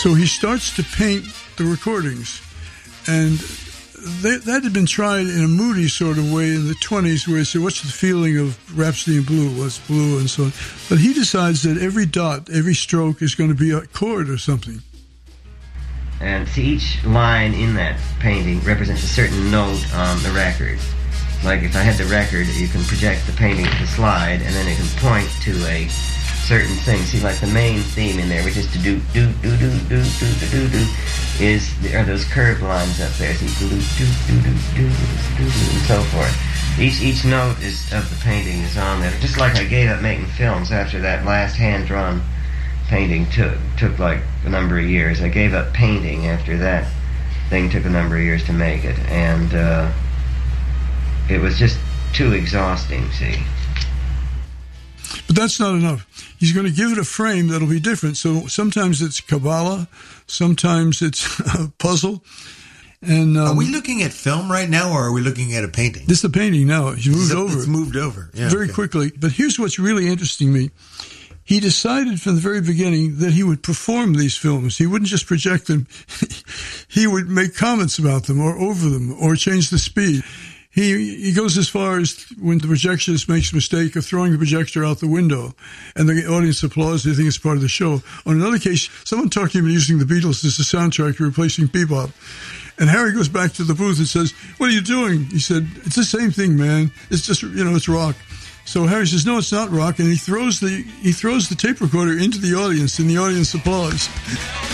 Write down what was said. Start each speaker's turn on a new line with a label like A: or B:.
A: So he starts to paint the recordings. And that had been tried in a moody sort of way in the 20s, where he said, what's the feeling of Rhapsody in Blue? What's blue and so on. But he decides that every dot, every stroke is going to be a chord or something.
B: And see, each line in that painting represents a certain note on the record. Like if I had the record, you can project the painting to the slide, and then it can point to a certain thing. See, like the main theme in there, which is to do, are those curved lines up there. See, and so forth. Each note of the painting is on there. Just like I gave up making films after that last hand-drawn painting took like a number of years. I gave up painting after that thing took a number of years to make it, and it was just too exhausting, see.
A: But that's not enough. He's going to give it a frame that'll be different. So sometimes it's Kabbalah, sometimes it's a puzzle. And
C: are we looking at film right now, or are we looking at a painting?
A: This is a painting now. He's moved over.
C: It's moved over. Yeah,
A: very quickly. But here's what's really interesting to me. He decided from the very beginning that he would perform these films. He wouldn't just project them. He would make comments about them or over them or change the speed. He goes as far as when the projectionist makes a mistake of throwing the projector out the window and the audience applauds, they think it's part of the show. On another case, someone talked to him using the Beatles as a soundtrack replacing Bebop. And Harry goes back to the booth and says, what are you doing? He said, it's the same thing, man. It's just, it's rock. So Harry says, no, it's not rock. And he throws the tape recorder into the audience, and the audience applauds.